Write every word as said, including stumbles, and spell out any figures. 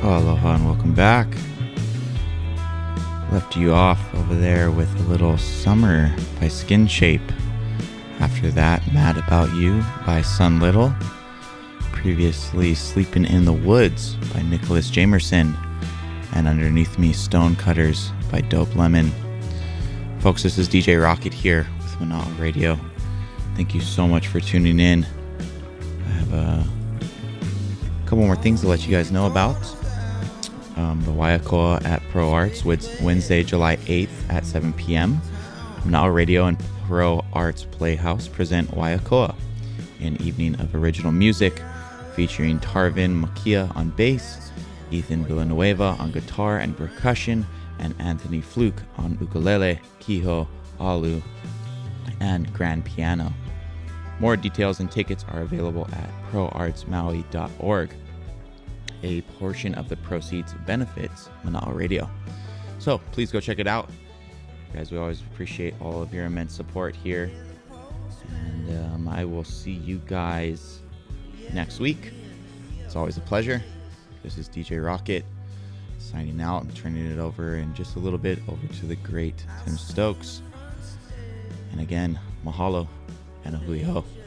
Aloha and welcome back. Left you off over there with a little Summer by Skin Shape. After that, Mad About You by Sun Little. Previously, Sleepin' in the Woods by Nicholas Jamerson. And underneath me, Stonecutters by Dope Lemon. Folks, this is D J Rocket here with Mana'o Radio. Thank you so much for tuning in. I have a couple more things to let you guys know about. Um, the Waiakoa at Pro Arts, Wednesday, July eighth at seven p.m. Mana'o Radio and Pro Arts Playhouse present Waiakoa, an evening of original music featuring Tarvin Makia on bass, Ethan Villanueva on guitar and percussion, and Anthony Fluke on ukulele, kiho, alu, and grand piano. More details and tickets are available at pro arts maui dot org. A portion of the proceeds benefits Mana'o Radio. So please go check it out. Guys, we always appreciate all of your immense support here. And um, I will see you guys next week. It's always a pleasure. This is D J Rocket signing out and turning it over in just a little bit over to the great Tim Stokes. And again, mahalo and a hui ho.